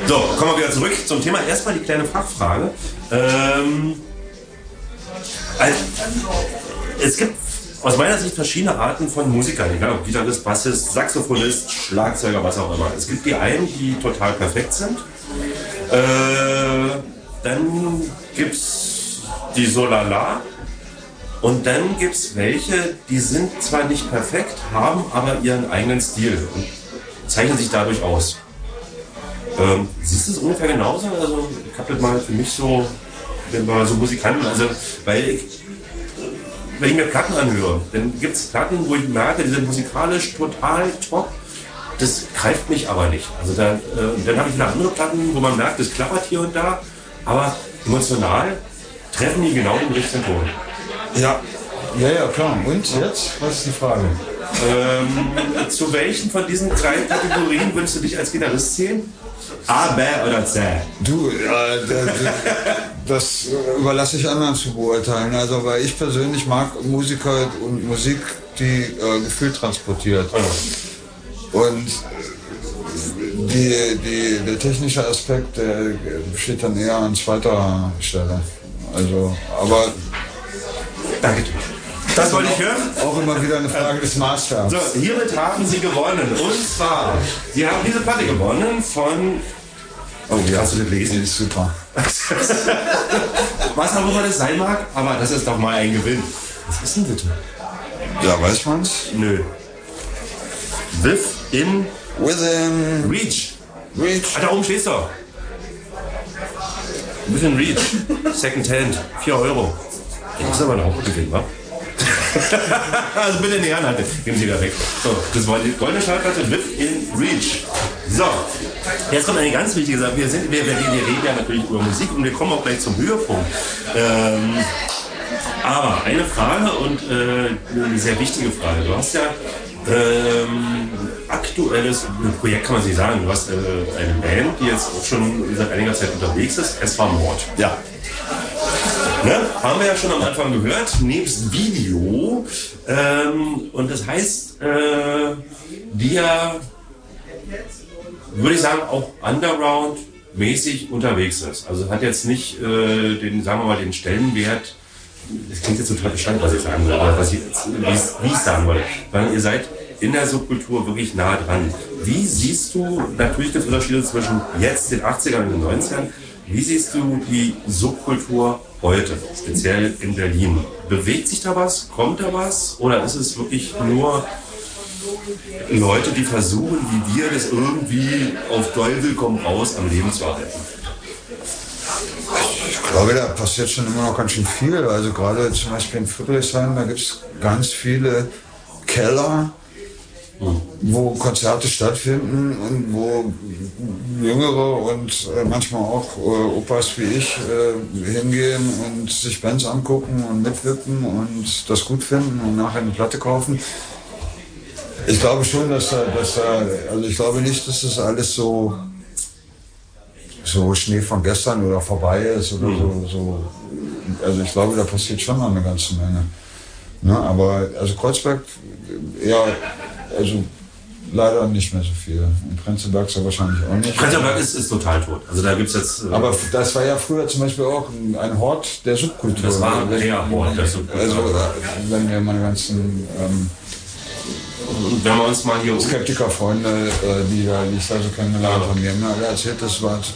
So, kommen wir wieder zurück zum Thema. Erstmal die kleine Fachfrage. Es gibt aus meiner Sicht verschiedene Arten von Musikern, egal ob Gitarrist, Bassist, Saxophonist, Schlagzeuger, was auch immer. Es gibt die einen, die total perfekt sind. Dann gibt es die Solala. Und dann gibt es welche, die sind zwar nicht perfekt, haben aber ihren eigenen Stil und zeichnen sich dadurch aus. Siehst du es ungefähr genauso? Also ich habe das mal für mich so, wenn man so Musikanten, also wenn ich mir Platten anhöre, dann gibt es Platten, wo ich merke, die sind musikalisch total top, das greift mich aber nicht. Also dann habe ich wieder andere Platten, wo man merkt, das klappert hier und da, aber emotional treffen die genau den richtigen Ton. Ja, klar. Und jetzt? Was ist die Frage? Zu welchen von diesen drei Kategorien würdest du dich als Gitarrist zählen? A, B oder C? Du, das überlasse ich anderen zu beurteilen. Also, weil ich persönlich mag Musiker und Musik, die Gefühl transportiert. Und der technische Aspekt, der steht dann eher an zweiter Stelle. Also, aber... Danke. Das wollte ich hören. Auch immer wieder eine Frage des Maßstabs. So, hiermit haben Sie gewonnen. Und zwar, Sie haben diese Platte gewonnen von... Oh, wie hast du das gelesen? Die ist super. Was auch immer das sein mag, aber das ist doch mal ein Gewinn. Was ist denn bitte? Ja, weiß man's? Nö. Within Reach. Ah, da oben stehst du. Within Reach. Second Hand. 4 €. Das ist aber ein Hauptgewinn, wa? Also bitte in die Hand, geben Sie wieder weg. So, das war die goldene Schallplatte Within Reach. So, jetzt kommt eine ganz wichtige Sache. Wir reden ja natürlich über Musik und wir kommen auch gleich zum Höhepunkt. Aber eine Frage und eine sehr wichtige Frage. Du hast ja aktuelles Projekt, kann man sich sagen. Du hast eine Band, die jetzt auch schon seit einiger Zeit unterwegs ist. Es war Mord. Ja. Ne? Haben wir ja schon am Anfang gehört, nebst Video. Und das heißt, die ja, würde ich sagen, auch underground-mäßig unterwegs ist. Also hat jetzt nicht den, sagen wir mal, den Stellenwert, das klingt jetzt total bescheuert, was ich sagen will, aber wie ich sagen wollte, weil ihr seid in der Subkultur wirklich nah dran. Wie siehst du, natürlich gibt es Unterschiede zwischen jetzt, den 80ern und den 90ern, wie siehst du die Subkultur heute, speziell in Berlin? Bewegt sich da was? Kommt da was? Oder ist es wirklich nur Leute, die versuchen, wie wir das irgendwie auf Teufel komm raus am Leben zu erhalten? Ich glaube, da passiert schon immer noch ganz schön viel. Also gerade zum Beispiel in Friedrichshain, da gibt es ganz viele Keller, wo Konzerte stattfinden und wo Jüngere und manchmal auch Opas wie ich hingehen und sich Bands angucken und mitwippen und das gut finden und nachher eine Platte kaufen. Ich glaube schon, also ich glaube nicht, dass das alles so Schnee von gestern oder vorbei ist oder so. Also ich glaube, da passiert schon noch eine ganze Menge. Ne, aber also Kreuzberg, ja, also leider nicht mehr so viel. In Prenzlberg ist er wahrscheinlich auch nicht. Prenzlberg ist total tot. Also da gibt's jetzt. Aber das war ja früher zum Beispiel auch ein Hort der Subkultur. Das war der Hort der Subkultur. Also wenn wir meine ganzen wenn wir uns mal hier Skeptiker-Freunde, die ich da so kennengelernt habe, die haben mir alle erzählt, das war